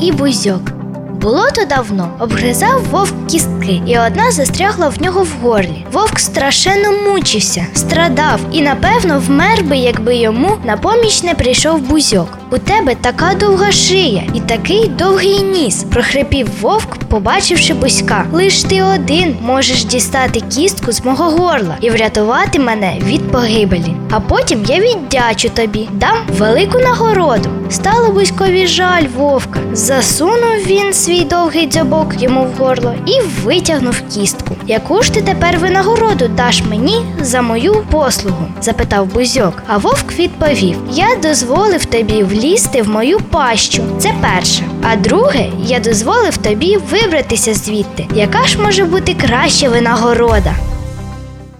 і Бузьок. Було то давно, обгризав вовк кістки, і одна застрягла в нього в горлі. Вовк страшенно мучився, страдав і, напевно, вмер би, якби йому на поміч не прийшов Бузьок. «У тебе така довга шия і такий довгий ніс», – прохрипів вовк, побачивши Бузька. «Лиш ти один можеш дістати кістку з мого горла і врятувати мене від погибелі. А потім я віддячу тобі, дам велику нагороду». Стало Бузькові жаль вовка. Засунув він свій довгий дзьобок йому в горло і витягнув кістку. «Яку ж ти тепер винагороду даш мені за мою послугу?» – запитав Бузьок. А вовк відповів: «Я дозволив тобі влізти в мою пащу. Це перше. А друге, я дозволив тобі вибратися звідти. Яка ж може бути краща винагорода?»